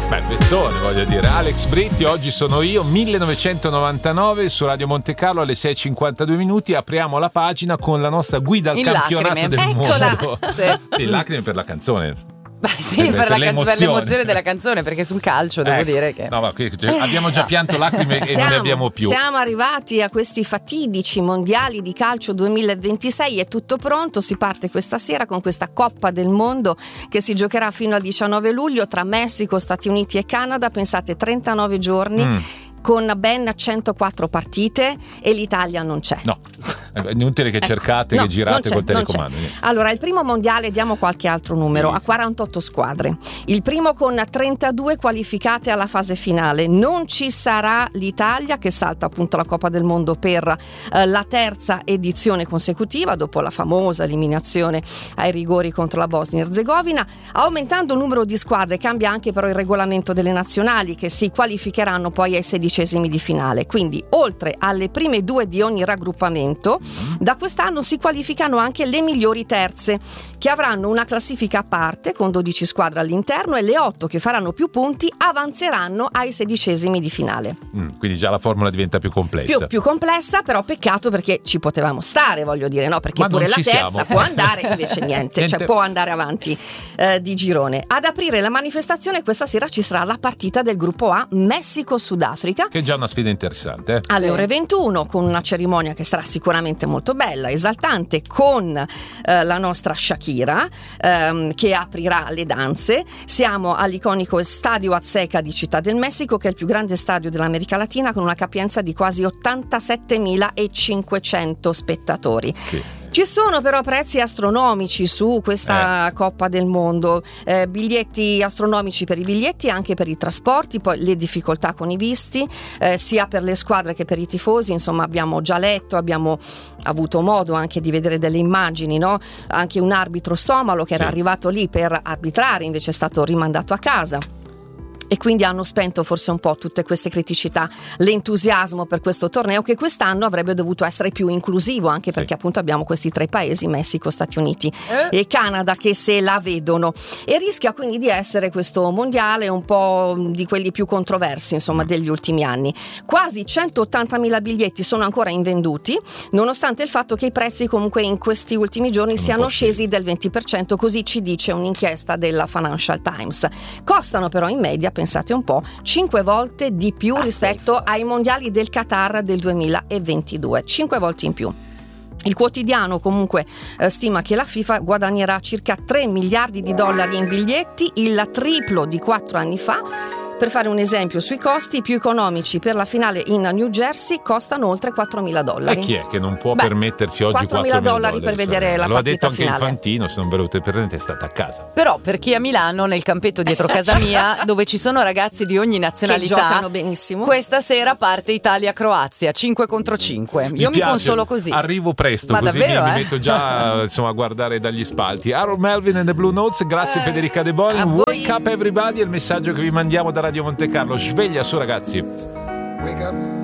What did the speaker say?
Beh, pezzone, voglio dire. Alex Britti, oggi sono io, 1999 su Radio Monte Carlo alle 6:52 minuti. Apriamo la pagina con la nostra guida al campionato del mondo. Sì, lacrime per la canzone. Beh, sì, per l'emozione della canzone, perché sul calcio devo dire che no, ma qui abbiamo già pianto lacrime e non ne abbiamo più. Siamo arrivati a questi fatidici mondiali di calcio 2026, è tutto pronto, si parte questa sera con questa Coppa del Mondo che si giocherà fino al 19 luglio tra Messico, Stati Uniti e Canada, pensate 39 giorni. Con ben 104 partite e l'Italia non c'è. No, è inutile che cercate, che girate col telecomando. Allora, il primo mondiale, diamo qualche altro numero, ha 48 squadre. Il primo con 32 qualificate alla fase finale. Non ci sarà l'Italia, che salta appunto la Coppa del Mondo per la terza edizione consecutiva, dopo la famosa eliminazione ai rigori contro la Bosnia-Herzegovina. Aumentando il numero di squadre cambia anche però il regolamento delle nazionali, che si qualificheranno poi ai 16 di finale, quindi oltre alle prime 2 di ogni raggruppamento, da quest'anno si qualificano anche le migliori terze, che avranno una classifica a parte con 12 squadre all'interno, e le 8 che faranno più punti avanzeranno ai 16 di finale. Quindi già la formula diventa più complessa. Più complessa, però peccato, perché ci potevamo stare, voglio dire, no? Perché pure la terza può andare, invece niente, cioè può andare avanti di girone. Ad aprire la manifestazione questa sera ci sarà la partita del gruppo A, Messico-Sudafrica, che è già una sfida interessante. Alle ore 21, con una cerimonia che sarà sicuramente molto bella, esaltante, con la nostra Shakira che aprirà le danze. Siamo all'iconico Stadio Azteca di Città del Messico, che è il più grande stadio dell'America Latina, con una capienza di quasi 87.500 spettatori. Sì. Ci sono però prezzi astronomici su questa Coppa del Mondo, biglietti astronomici per i biglietti e anche per i trasporti, poi le difficoltà con i visti, sia per le squadre che per i tifosi. Insomma, abbiamo già letto, abbiamo avuto modo anche di vedere delle immagini, no? Anche un arbitro somalo che era arrivato lì per arbitrare, invece è stato rimandato a casa. E quindi hanno spento forse un po' tutte queste criticità, l'entusiasmo per questo torneo, che quest'anno avrebbe dovuto essere più inclusivo, anche perché appunto abbiamo questi 3 paesi, Messico, Stati Uniti e Canada, che se la vedono, e rischia quindi di essere questo mondiale un po' di quelli più controversi, insomma, degli ultimi anni. Quasi 180.000 biglietti sono ancora invenduti, nonostante il fatto che i prezzi comunque in questi ultimi giorni siano scesi del 20%, così ci dice un'inchiesta della Financial Times. Costano però in media, pensate un po', 5 volte di più rispetto ai mondiali del Qatar del 2022, 5 volte in più. Il quotidiano comunque stima che la FIFA guadagnerà circa 3 miliardi di dollari in biglietti, il triplo di 4 anni fa. Per fare un esempio sui costi, più economici per la finale in New Jersey costano oltre $4.000. E chi è che non può permettersi oggi $4.000 per vedere la partita finale? Lo ha detto anche Infantino, se non ve lo prendete state a casa. Però per chi a Milano, nel campetto dietro casa mia, dove ci sono ragazzi di ogni nazionalità, che giocano benissimo, questa sera parte Italia-Croazia 5 contro 5. Io mi consolo così. Arrivo presto, ma così davvero, mi metto già insomma a guardare dagli spalti. Harold Melvin and the Blue Notes, grazie Federica De Bonin. Wake up everybody, è il messaggio che vi mandiamo da Radio Monte Carlo. Sveglia su, ragazzi. Wake up.